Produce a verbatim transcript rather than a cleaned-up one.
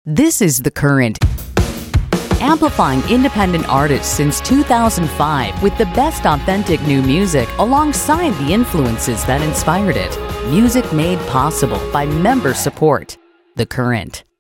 This is The Current, amplifying independent artists since two thousand five with the best authentic new music alongside the influences that inspired it. Music made possible by member support. The Current.